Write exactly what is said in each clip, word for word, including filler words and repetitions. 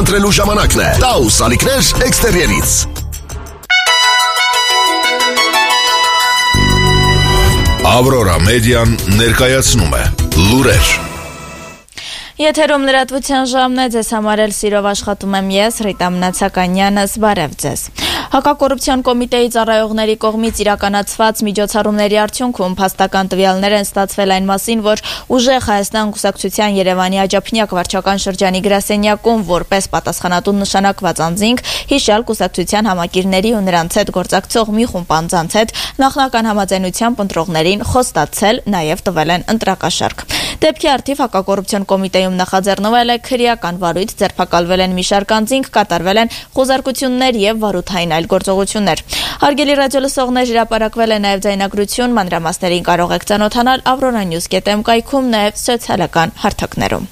ընտրելու ժամանակն է։ Taos ալիքներ էքստերիերից։ Aurora Median ներկայացնում է լուրեր։ Եթերում լրատվության ժամն է, ձեզ համար էլ սիրով աշխատում եմ ես, Ռիտա Մնացականյանս, բարև ձեզ։ Հակակոռուպցիոն կոմիտեի ծառայողների կողմից իրականացված միջոցառումների արդյունքում փաստական տվյալներ են ստացվել այն մասին, որ ուժեղ Հայաստան կուսակցության Երևանի Աջափնյակ վարչական շրջանի գրասենյակում որպես պատասխանատու նշանակված անձինք հիշյալ կուսակցության համակիրների ու նրանց հետ գործակցող մի խումբ անձանց հետ նախնական համաձայնությամբ ընտրողներին խոստացել, նաև տվել են ընտրակաշառք։ Դեպքի արդիվ հակակոռուպցիոն կոմիտեում նախաձեռնվել է քրեական վարույթ, ձերբակալվել են մի շարք անձինք, կատարվել են խոզարկություններ եւ վարութային այլ գործողություններ։ Հարգելի ռադիոլսողներ, հրապարակվել է նաև ձայնագրություն, մանրամասներին կարող եք ծանոթանալ Aurora News dot am կայքում, նաև սոցիալական հարթակներում։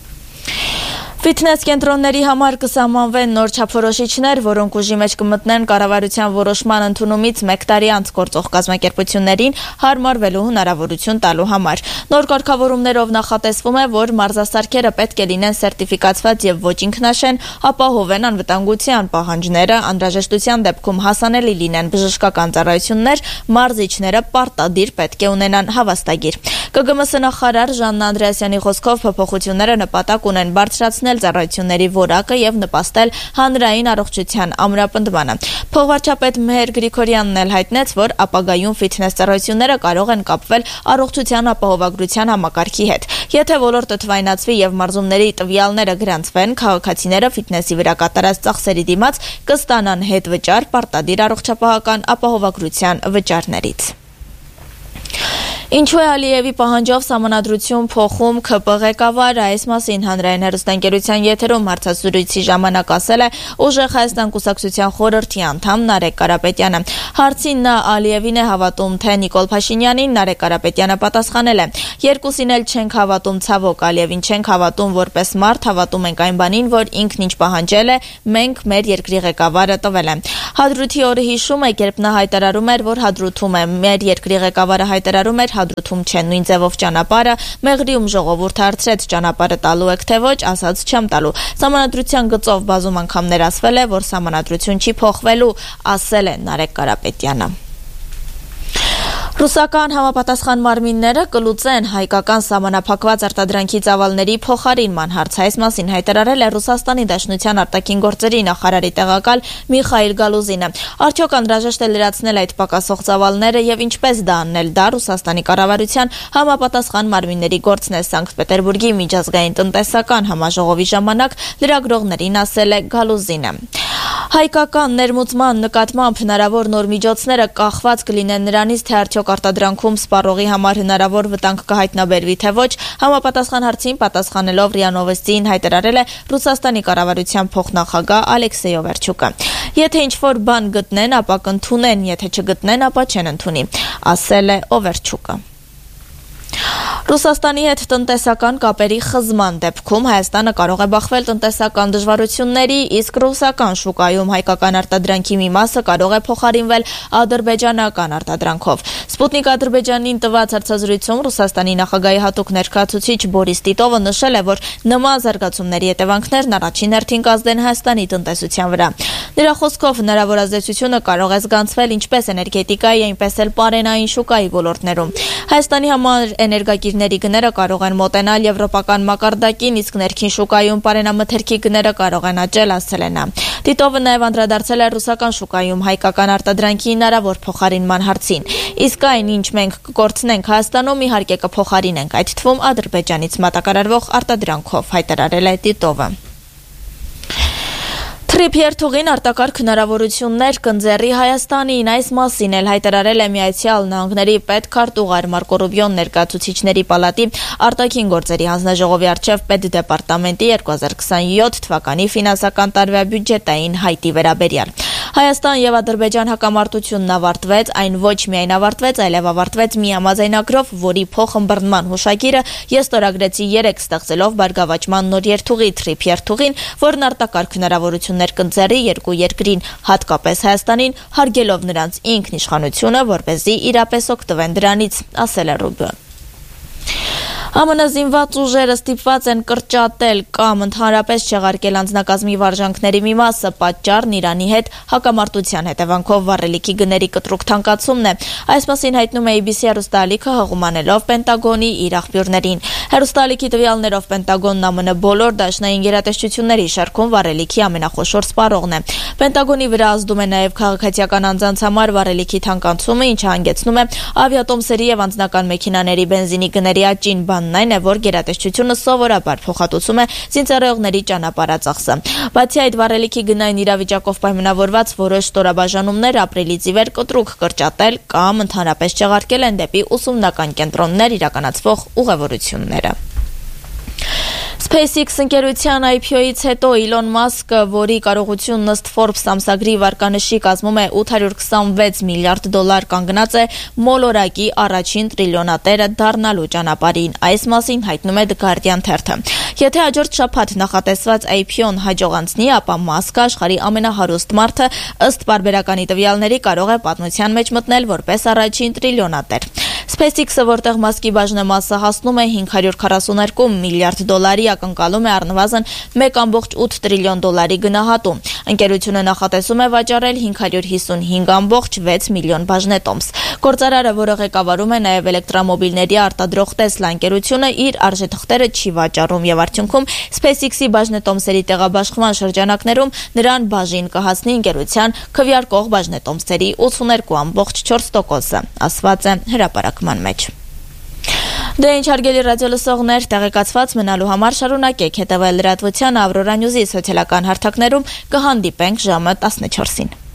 Ֆիթնես կենտրոնների համար կսահմանվեն նոր չափորոշիչներ, որոնք ուժի մեջ կմտնեն կառավարության որոշման ընդունումից մեկ տարի անց գործող կազմակերպություններին հարմարվելու հնարավորություն տալու համար։ Նոր կարգավորումներով նախատեսվում է, որ մարզասարքերը պետք է լինեն սերտիֆիկացված եւ ոչ ինքնաշեն, ապահովեն անվտանգության պահանջները, անհրաժեշտության դեպքում հասանելի լինեն բժշկական ծառայություններ, մարզիչները պարտադիր պետք է ունենան հավաստագիր։ Կ Գ M S նախարար Ժաննա Անդրեասյանի խոսքով փոփոխությունները նպատակ ունեն բարձրացնել ծառայությունների որակը եւ նպաստել հանրային առողջության ամրապնդմանը։ Փոխվարչապետ Մեհեր Գրիգորյանն էլ հայտնեց, որ ապագայում ֆիթնես ծառայությունները կարող են կապվել առողջության ապահովագրության համակարգի հետ։ Եթե ոլորտը թվայնացվի եւ մարզումների տվյալները գրանցվեն, քաղաքացիները ֆիթնեսի վրա կատարած ծախսերի դիմաց կստանան հետվճար պարտադիր առողջապահական ապահովագրության վճարներից։ Ինչու է Ալիևի պահանջով սահմանադրություն փոխում K P ղեկավարը, այս մասին հանրային հեռուստաընկերության եթերում հարցազրույցի ժամանակ ասել է ուժեղ Հայաստան կուսակցության խորհրդի անդամ Նարեկ Կարապետյանը։ Հարցին նա Ալիևին է հավատում, թե Նիկոլ Փաշինյանին, Նարեկ Կարապետյանը պատասխանել է. Երկուսին էլ չենք հավատում, ցավոք, Ալիևին չենք հավատում որպես մարդ, հավատում ենք այն բանին, որ ինքն ինչ պահանջել է, մենք մեր երկրի ղեկավարը տվել է։ Հադրութի օրը հիշում եք, երբ նա հայտարարում էր, որ հադրութում է, մեր երկրի ղեկավարը հայտարարում էր հադրութում չեն նույն ձևով ճանապարհը, Մեղրիում ժողովուրդը հարցրեց ճանապարհը տալու եք թե ոչ, ասաց չեմ տալու։ Սահմանադրության գծով բազում անգամներ ասվել է, որ սահմանադրություն չի փոխվելու, ասել է Նարեկ Կարապետյանը։ Ռուսական համապատասխան մարմինները կլուծեն հայկական սահմանափակված արտադրանքի ծավալների փոխարինման հարցը, այս մասին հայտարարել է Ռուսաստանի Դաշնության արտաքին գործերի նախարարի տեղակալ Միխայիլ Գալուզինը։ Արդյոք անհրաժեշտ է լրացնել այդ պակասող ծավալները եւ ինչպես դա անել, դա Ռուսաստանի կառավարության համապատասխան մարմինների գործն է, Սանկտ Պետերբուրգի միջազգային տնտեսական համաժողովի ժամանակ լրագրողներին ասել է Գալուզինը։ Հայկական ներմուծման նկատմամբ հնարավոր նոր միջոցները կախված կլինեն նրանից, թե արդյոք արտադրանքում սպառողի համար հնարավոր վտանգ կհայտնաբերվի թե ոչ, համապատասխան հարցին պատասխանելով ՌԻԱ Նովոստիին հայտարարել է Ռուսաստանի կառավարության փոխնախագահ Ալեքսեյ Օվերչուկը։ Եթե ինչ-որ բան գտնեն, ապա կընդունեն, եթե չգտնեն, ապա չեն ընդունի, ասել է Օվերչուկը։ Ռուսաստանի հետ տնտեսական կապերի խզման դեպքում Հայաստանը կարող է բախվել տնտեսական դժվարությունների, իսկ ռուսական շուկայում հայկական արտադրանքի մի մասը կարող է փոխարինվել ադրբեջանական արտադրանքով։ Սպուտնիկ Ադրբեջանին տված հարցազրույցում Ռուսաստանի նախագահի հատուկ ներկայացուցիչ Բորիս Տիտովը նշել է, որ նման զարգացումների հետևանքներն առաջին հերթին կազդեն Հայաստանի տնտեսության վրա։ Նրա խոսքով հնարավոր ազդեցությունը կարող է զգացվել ինչպես էներգետիկայի, այնպես էլ պարենային շուկայի ոլորտներում։ Հայաստանի համար էներգակիրների գները կարող են մոտենալ եվրոպական մակարդակին, իսկ ներքին շուկայում պարենամթերքի գները կարող են աճել, ասել է նա։ Տիտովը նաև անդրադարձել է ռուսական շուկայում հայկական արտադրանքի հնարավոր փոխարինման հարցին։ Իսկ այն, ինչ մենք կկորցնենք Հայաստանում, իհարկե կփոխարինենք, այդ թվում Ադրբեջանից մատակարարվող արտադրանքով, հայտարարել է Տիտովը։ Թրիփ երթուղին արտակարգ հնարավորություններ կընձեռի Հայաստանին, այս մասին էլ հայտարարել է Միացյալ Նահանգների պետքարտուղար Մարկո Ռուբիոն ներկայացուցիչների պալատի արտաքին գործերի հանձնաժողովի առջև պետդեպարտամենտի երկու հազար քսաներորդ թվականի ֆինանսական տարվա բյուջետային հայտի վերաբերյալ։ Հայաստան եւ Ադրբեջան հակամարտությունն ավարտվեց, այն ոչ միայն ավարտվեց, այլև ավարտվեց մի համաձայնագրով, որի փոխըմբռնման հուշագիրը ես ստորագրեցի երեկ ստեղծելով բարգավաճման նոր երթուղի Թրիփ երթուղին, որն արտակարգ հնարավորություններ կընձեռի երկու երկրին, հատկապես Հայաստանին, հարգելով նրանց ինքնիշխանությունը, որպեսզի իրապես օգտվեն դրանից, ասել է Ռուբիոն։ Է Մը զինված ուժերը ստիպված են կրճատել կամ ընդհանրապես չեղարկել անձնակազմի վարժանքների մի մասը, պատճառն Իրանի հետ հակամարտության հետևանքով վառելիքի գների կտրուկ թանկացումն է։ Այս մասին հայտնում է A B C հեռուստաալիքը հղումանելով Պենտագոնի իր աղբյուրներին։ Հեռուստաալիքի տվյալներով Պենտագոնն Է Մը բոլոր դաշնային գերատեսչությունների շարքում վառելիքի ամենախոշոր սպառողն է։ Պենտագոնի վրա ազդում է նաև քաղաքացիական անձանց համար վառելիքի թանկացումը, ինչը հանգեցնում է ավիատոմսերի եւ անձնական մեքենաների բենզինի գների աճին։ Բանն այն է, որ գերատեսչությունը սովորաբար փոխհատուցում է զինծառայողների ճանապարհածախսը։ Բացի այդ, վառելիքի գնային իրավիճակով պայմանավորված որոշ ստորաբաժանումներ ապրիլից ի վեր կտրուկ կրճատել կամ ընդհանրապես չեղարկել են դեպի ուսումնական կենտրոններ իրականացվող ուղևորությունները։ SpaceX ընկերության I P O-ից հետո Իլոն Մասկը, որի կարողությունն ըստ Forbes ամսագրի վարկանշի կազմում է ութ հարյուր քսանվեց միլիարդ դոլար, կանգնած է մոլորակի առաջին տրիլիոնատերը դառնալու ճանապարհին։ Այս մասին հայտնում է The Guardian թերթը։ Եթե հաջորդ շաբաթ նախատեսված I P O-ն հաջողանցնի, ապա Մասկը աշխարհի ամենահարուստ մարդը ըստ պարբերականի տվյալների կարող է պատմության մեջ մտնել որպես առաջին տրիլիոնատեր։ SpaceX-ը, որտեղ Մասկի բաժնեմասը հասնում է հինգ հարյուր քառասունհինգ միլիարդ դոլարի, ակնկալում է առնվազն մեկ կόμկոմ ութ տրիլիոն դոլարի գնահատում։ Ընկերությունը նախատեսում է վաճառել հինգ հարյուր հիսունհինգ կόμկոմ վեց միլիոն բաժնետոմս։ Գործարարը, որը ղեկավարում է նաև էլեկտրամոբիլների արտադրող Tesla ընկերությունը, իր արժեթղթերը չի վաճառում եւ արդյունքում SpaceX-ի բաժնետոմսերի տեղաբաշխման շրջանակներում նրան բաժին կհասնի ընկերության քվեարկող բաժնետոմսերի ութսուներկու կόμկոմ չորս տոկոսը, ասված է հրապարակման մեջ։ Դե ինչ հարգելի ռադիո լսողներ, տեղեկացված մնալու համար շարունակեք հետևել լրատվության Ավրորա Նյուզի սոցիալական հարթակներում, կհանդիպենք ժամը տասնչորսին։